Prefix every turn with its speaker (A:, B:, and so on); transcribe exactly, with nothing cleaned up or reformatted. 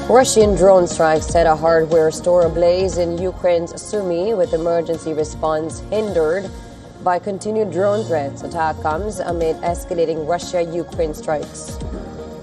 A: Russian drone strikes set a hardware store ablaze in Ukraine's Sumy, with emergency response hindered by continued drone threats. Attack comes amid escalating Russia-Ukraine strikes.